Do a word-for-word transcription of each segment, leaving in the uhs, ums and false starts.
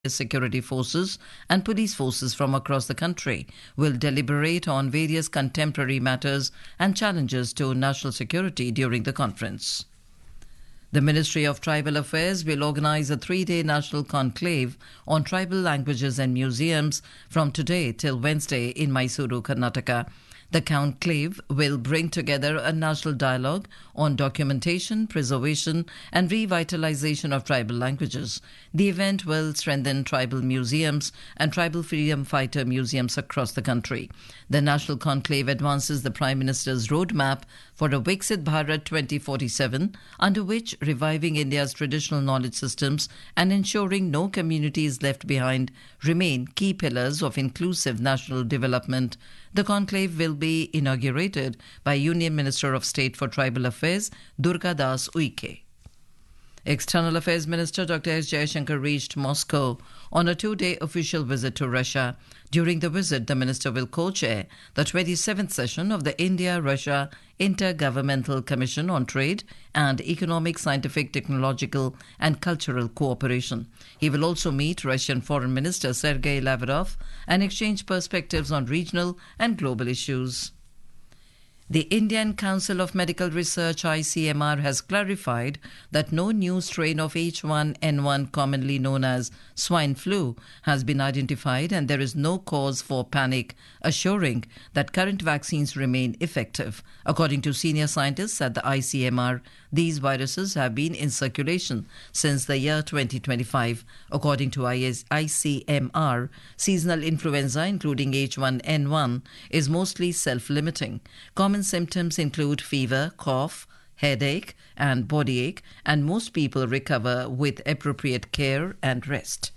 security forces and police forces from across the country will deliberate on various contemporary matters and challenges to national security during the conference. The Ministry of Tribal Affairs will organize a three-day national conclave on tribal languages and museums from today till Wednesday in Mysuru, Karnataka. The conclave will bring together a national dialogue on documentation, preservation and revitalization of tribal languages. The event will strengthen tribal museums and tribal freedom fighter museums across the country. The national conclave advances the Prime Minister's roadmap for a Viksit Bharat twenty forty-seven, under which reviving India's traditional knowledge systems and ensuring no community is left behind remain key pillars of inclusive national development. The conclave will be inaugurated by Union Minister of State for Tribal Affairs, Durga Das Uike. External Affairs Minister Doctor S. Jaishankar reached Moscow on a two-day official visit to Russia. During the visit, the minister will co-chair the twenty-seventh session of the India-Russia Intergovernmental Commission on Trade and Economic, Scientific, Technological and Cultural Cooperation. He will also meet Russian Foreign Minister Sergei Lavrov and exchange perspectives on regional and global issues. The Indian Council of Medical Research I C M R has clarified that no new strain of H one N one, commonly known as swine flu, has been identified and there is no cause for panic, assuring that current vaccines remain effective. According to senior scientists at the I C M R, these viruses have been in circulation since the year twenty twenty-five. According to I C M R, seasonal influenza, including H one N one, is mostly self-limiting. Common symptoms include fever, cough, headache and body ache, and most people recover with appropriate care and rest.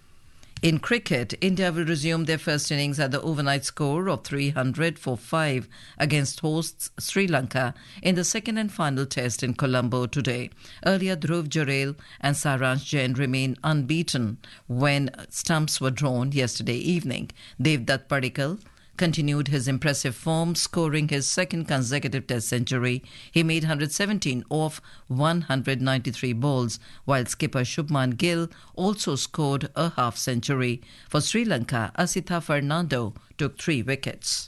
In cricket, India will resume their first innings at the overnight score of three hundred for five against hosts Sri Lanka in the second and final test in Colombo today. Earlier, Dhruv Jurel and Saransh Jain remain unbeaten when stumps were drawn yesterday evening. Devdutt Padikkal continued his impressive form, scoring his second consecutive test century. He made one hundred seventeen off one hundred ninety-three balls, while skipper Shubman Gill also scored a half century. For Sri Lanka, Asitha Fernando took three wickets.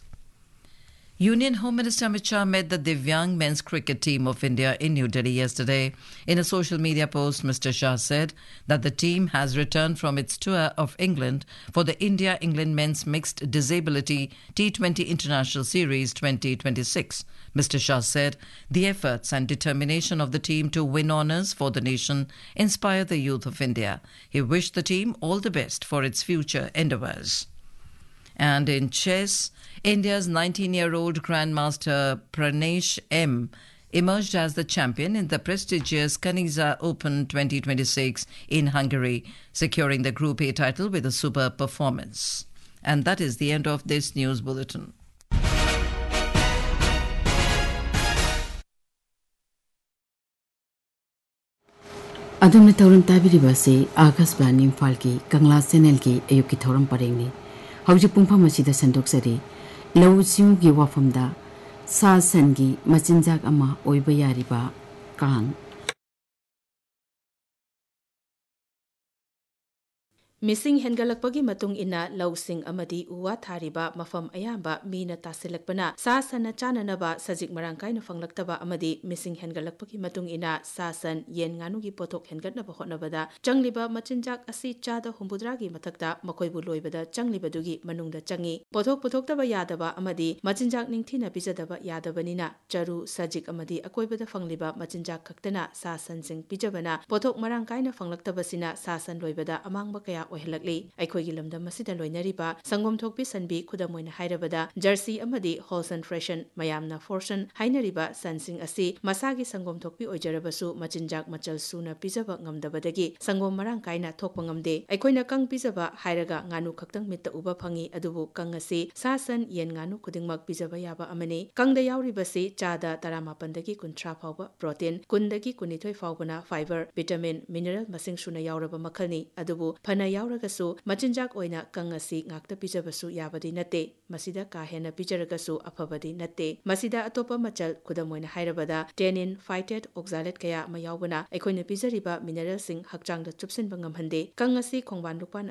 Union Home Minister Amit Shah met the Divyang men's cricket team of India in New Delhi yesterday. In a social media post, Mister Shah said that the team has returned from its tour of England for the India-England Men's Mixed Disability T twenty International Series twenty twenty-six. Mister Shah said the efforts and determination of the team to win honours for the nation inspire the youth of India. He wished the team all the best for its future endeavours. And in chess, India's nineteen-year-old Grandmaster Pranesh M emerged as the champion in the prestigious Kanizsa Open twenty twenty-six in Hungary, securing the Group A title with a superb performance. And that is the end of this news bulletin. Adamna Tauram Tabiribasi, August Bani Falki, Kangla Senelki, Ayuki Tauram Parengi. Hauji Pumpa Masida Sandoksari, Lau Siu Giwa Famda, Sa Sangi, Machinjak Ama, Oibayariba, Kang. Missing hengalakpagi matung ina lausing amadi uwa thariba mafam ayamba mina tasilakpana sasan na chananaba sajik marangkai na fanglaktaba amadi missing hengalakpagi matung ina sasan yen nganugi potok hengatnaba hotnabada changliba machinjak asi chada humbudragi mathakta makoibu loibada changlibadugi manungda changi potok potoktaba yadaba amadi machinjak ningthina bijadaba yadabanina charu sajik amadi akoibada fangliba machinjak khaktana sasan sing bijabana potok marangkai na fanglaktabasina sasan loibada amangba kaya ohelakli aikoi gilamda masida loinariba sangom thokpi sanbi khudamoina hairabada jersey amadi Holson Freshen mayamna fortune hainariba sansing asi masagi sangom thokpi oijarabasu machinjak machal suna pijaba ngamdabadagi sangom marang kaina thokpa ngamde aikoina kang pijaba hairaga nganu khaktang mitta uba phangi adubu kang asi sasan yen nganu khudingmak pijaba yaba amani kangda yauribasi chada thirty-seven dagi kunthra phawba protein ten dagi twenty-two phawbana fiber vitamin mineral masing suna yauraba makhalni adubu phana yauragasu machinjak oina kangasi ngakta pijabasu yabadi nate masida ka hena pijaragasu aphabadi nate masida atopa machal khudamoina hairabada tannin phytate oxalate kaya mayawbana aikoina pijariba mineral sing hakchangda chupsin bangam hande kangasi khongban rupan